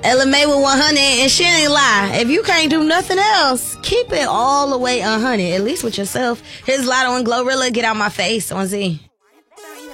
Ella May with 100, and she ain't lie. If you can't do nothing else, keep it all the way 100, at least with yourself. Here's Lotto and Glorilla, Get Out My Face on Z.